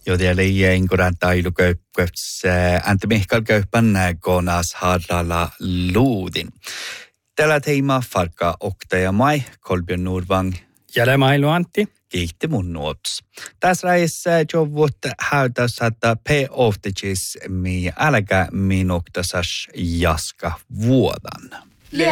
Joten ei inkuran tailuköypköps Antti Mihkal köypän konas harralla luudin. Tällä teema farka oktaja mai Kolbjörn Nordvang. Jäle mailu Antti. Kiitti mun nuots. Tässä rajassa jovut häytäs, että p-ofticis mi älkä minuktasas jaska vuodan.